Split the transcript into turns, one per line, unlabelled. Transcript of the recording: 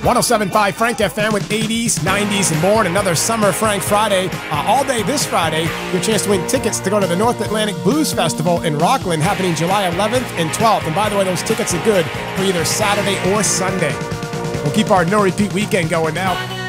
107.5 Frank FM with 80s, 90s, and more, and another Summer Frank Friday. All day this Friday, your chance to win tickets to go to the North Atlantic Blues Festival in Rockland, happening July 11th and 12th. And by the way, those tickets are good for either Saturday or Sunday. We'll keep our no-repeat weekend going now.